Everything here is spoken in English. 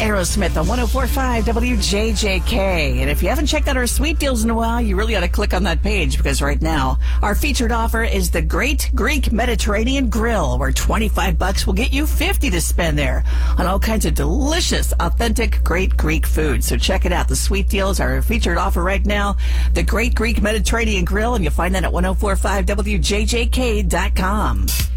Aerosmith on 104.5 WJJK. And if you haven't checked out our sweet deals in a while, you really ought to click on that page, because right now our featured offer is the Great Greek Mediterranean Grill, where $25 will get you $50 to spend there on all kinds of delicious, authentic, great Greek food. So check it out. The sweet deals are our featured offer right now. The Great Greek Mediterranean Grill, and you'll find that at 104.5WJJK.com.